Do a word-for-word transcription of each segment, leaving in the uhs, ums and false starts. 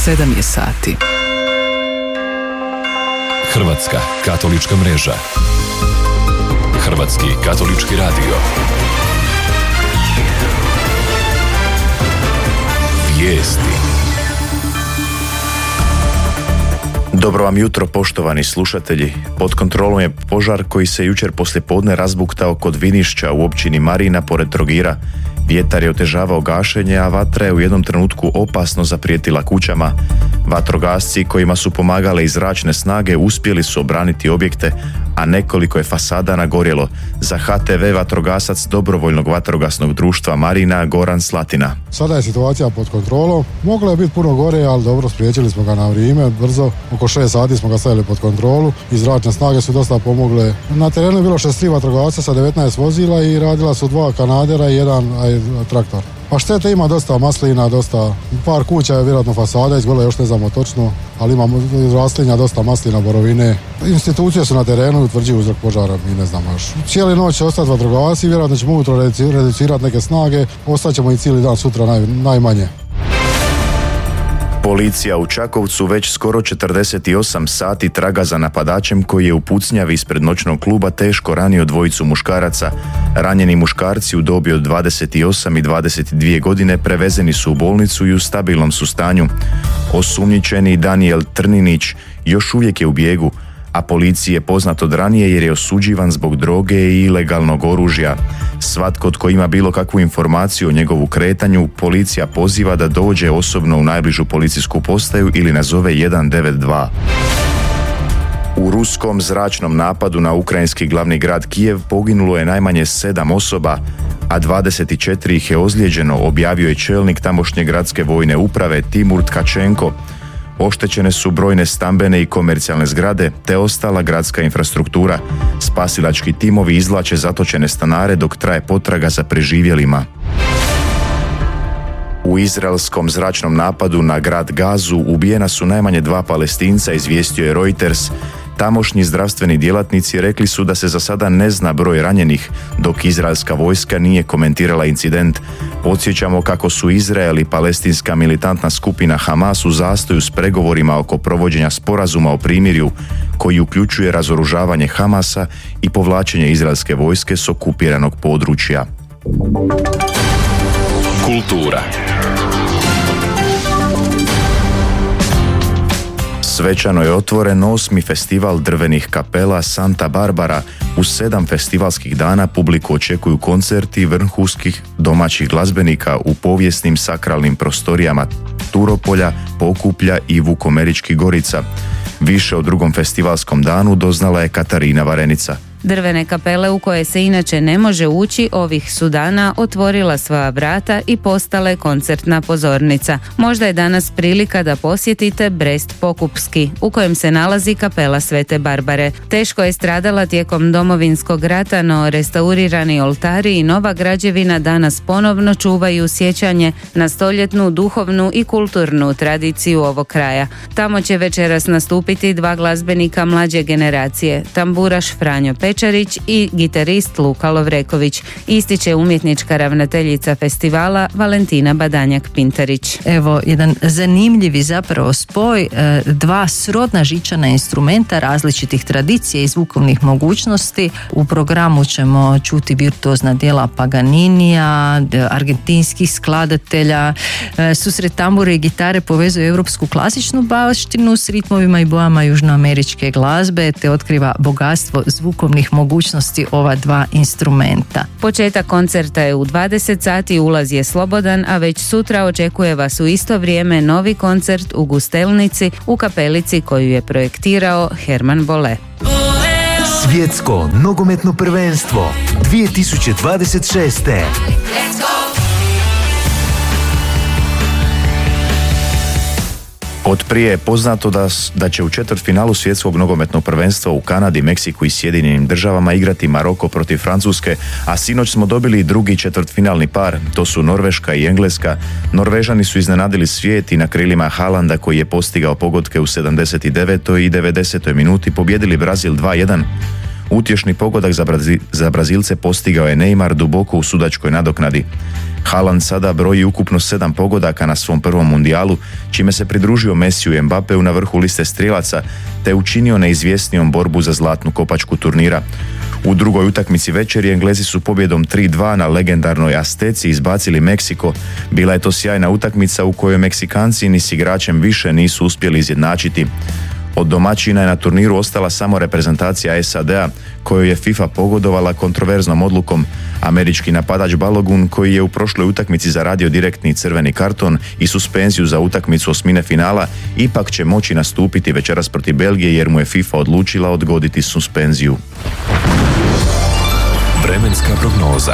sedam je sati. Hrvatska katolička mreža. Hrvatski katolički radio. Vijesti. Dobro vam jutro, poštovani slušatelji. Pod kontrolom je požar koji se jučer poslijepodne razbuktao kod Vinišća u općini Marina pored Trogira. Vjetar je otežavao gašenje, a vatra je u jednom trenutku opasno zaprijetila kućama. Vatrogasci kojima su pomagale i zračne snage uspjeli su obraniti objekte, a nekoliko je fasada nagorjelo. Za H T V vatrogasac Dobrovoljnog vatrogasnog društva Marina Goran Slatina. Sada je situacija pod kontrolom. Moglo je biti puno gore, ali dobro, spriječili smo ga na vrijeme, brzo. Oko šest sati smo ga stavili pod kontrolu i zračne snage su dosta pomogle. Na terenu je bilo šezdeset tri vatrogasca sa devetnaest vozila i radila su dva kanadera i jedan aj, traktor. Pa štete ima dosta maslina, dosta, par kuća je vjerojatno fasada, izgledalo još ne znamo točno, ali imamo raslinja, dosta maslina, borovine. Institucije su na terenu i utvrđuju uzrok požara, mi ne znamo još. Cijeli noć će ostati vatrogasci, vjerojatno ćemo ujutro reducirati neke snage, ostaćemo i cijeli dan sutra naj, najmanje. Policija u Čakovcu već skoro četrdeset osam sati traga za napadačem koji je u pucnjavi ispred noćnog kluba teško ranio dvojicu muškaraca. Ranjeni muškarci u dobi od dvadeset osam i dvadeset dvije godine prevezeni su u bolnicu i u stabilnom su stanju. Osumnjičeni Danijel Trninić još uvijek je u bijegu, a policiji je poznat od ranije jer je osuđivan zbog droge i ilegalnog oružja. Svatko tko ima bilo kakvu informaciju o njegovu kretanju, policija poziva da dođe osobno u najbližu policijsku postaju ili nazove jedan devet dva. U ruskom zračnom napadu na ukrajinski glavni grad Kijev poginulo je najmanje sedam osoba, a dvadeset četiri ih je ozlijeđeno, objavio je čelnik tamošnje gradske vojne uprave Timur Tkačenko. Oštećene su brojne stambene i komercijalne zgrade te ostala gradska infrastruktura. Spasilački timovi izvlače zatočene stanare dok traje potraga za preživjelima. U izraelskom zračnom napadu na grad Gazu ubijena su najmanje dva Palestinca, izvijestio je Reuters. Tamošnji zdravstveni djelatnici rekli su da se za sada ne zna broj ranjenih, dok izraelska vojska nije komentirala incident. Podsjećamo kako su Izrael i palestinska militantna skupina Hamas u zastoju s pregovorima oko provođenja sporazuma o primirju, koji uključuje razoružavanje Hamasa i povlačenje izraelske vojske s okupiranog područja. Kultura. Svečano je otvoren osmi festival drvenih kapela Santa Barbara. U sedam festivalskih dana publiku očekuju koncerti vrhunskih domaćih glazbenika u povijesnim sakralnim prostorijama Turopolja, Pokuplja i Vukomeričkih Gorica. Više o drugom festivalskom danu doznala je Katarina Varenica. Drvene kapele u koje se inače ne može ući ovih su dana otvorila svoja vrata i postale koncertna pozornica. Možda je danas prilika da posjetite Brest Pokupski, u kojem se nalazi kapela Svete Barbare. Teško je stradala tijekom Domovinskog rata, no restaurirani oltari i nova građevina danas ponovno čuvaju sjećanje na stoljetnu duhovnu i kulturnu tradiciju ovog kraja. Tamo će večeras nastupiti dva glazbenika mlađe generacije, tamburaš Franjo Pečarić i gitarist Luka Lovreković, ističe umjetnička ravnateljica festivala Valentina Badanjak-Pintarić. Evo, jedan zanimljivi zapravo spoj dva srodna žičana instrumenta različitih tradicija i zvukovnih mogućnosti. U programu ćemo čuti virtuozna djela Paganinija, argentinskih skladatelja. Susret tambure i gitare povezuje europsku klasičnu baštinu s ritmovima i bojama južnoameričke glazbe te otkriva bogatstvo zvukovnih mogućnosti ova dva instrumenta. Početak koncerta je u dvadeset sati, ulaz je slobodan, a već sutra očekuje vas u isto vrijeme novi koncert u Gustelnici u kapelici koju je projektirao Herman Bolle. Svjetsko nogometno prvenstvo dvije tisuće dvadeset šeste. Od prije je poznato da, da će u četvrtfinalu svjetskog nogometnog prvenstva u Kanadi, Meksiku i Sjedinjenim državama igrati Maroko protiv Francuske, a sinoć smo dobili drugi četvrtfinalni par, to su Norveška i Engleska. Norvežani su iznenadili svijet i na krilima Haalanda, koji je postigao pogodke u sedamdeset devetoj i devedesetoj minuti, pobjedili Brazil dva jedan. Utješni pogodak za, Brazi, za Brazilce postigao je Neymar duboko u sudačkoj nadoknadi. Haaland sada broji ukupno sedam pogodaka na svom prvom mundijalu, čime se pridružio Messiju i Mbappeu na vrhu liste strijelaca, te učinio neizvjesnijom borbu za zlatnu kopačku turnira. U drugoj utakmici večeri Englezi su pobjedom tri dva na legendarnoj Azteci izbacili Meksiko. Bila je to sjajna utakmica u kojoj Meksikanci ni s igračem više nisu uspjeli izjednačiti. Od domaćina je na turniru ostala samo reprezentacija S A D-a, kojoj je FIFA pogodovala kontroverznom odlukom. Američki napadač Balogun, koji je u prošloj utakmici zaradio direktni crveni karton i suspenziju za utakmicu osmine finala, ipak će moći nastupiti večeras protiv Belgije jer mu je FIFA odlučila odgoditi suspenziju. Vremenska prognoza.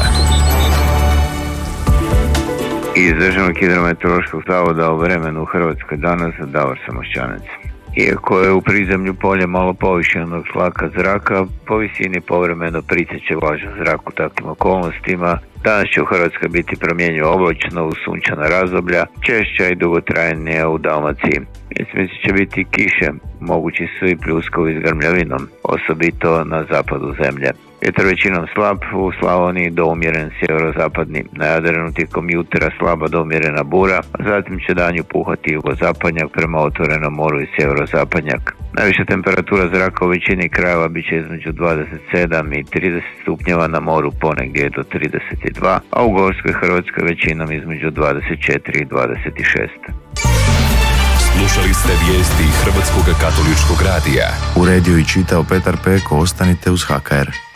Iz Državnog hidrometeorološkog zavoda o vremenu u Hrvatskoj danas Davor Samošćanec. Iako je u prizemlju polje malo povišenog tlaka zraka, po visini povremeno priceće vlažan zrak u takvim okolnostima. Danas će u Hrvatskoj biti promjenjivo oblačno u sunčana razdoblja, češća i dugotrajnija u Dalmaciji. Mjeseci će biti kiše, mogući su i pljuskovi s grmljavinom, osobito na zapadu zemlje. Vjetar većinom slab, u Slavoniji do umjeren sjeverozapadni, na Jadranu tijekom jutra slaba do umjerena bura, a zatim će danju puhati jugozapadnjak prema otvorenom moru i sjeverozapadnjak. Najviša temperatura zraka u većini krajeva bit će između dvadeset sedam i trideset stupnjeva, na moru ponegdje do trideset dva, a u Gorskoj Hrvatskoj većinom između dvadeset četiri i dvadeset šest. Slušali ste vijesti Hrvatskog katoličkog radija. Uredio i čitao Petar Peko, ostanite uz H K R.